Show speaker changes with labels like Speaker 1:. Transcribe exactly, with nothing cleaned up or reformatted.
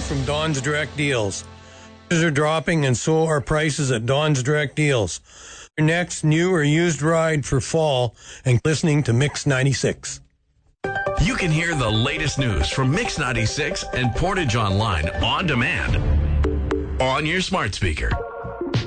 Speaker 1: from Don's Direct Deals. Prices are dropping and so are prices at Don's Direct Deals. Your next new or used ride for fall and listening to Mix ninety-six.
Speaker 2: You can hear the latest news from Mix ninety-six and Portage Online on demand on your smart speaker.